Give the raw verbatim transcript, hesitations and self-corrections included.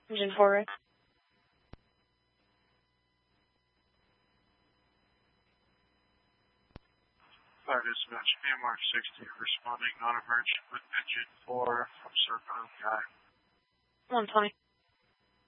Engine four, right? Fire dispatch, A M R sixty, responding non-emergent with engine four from Circle Guy. one twenty.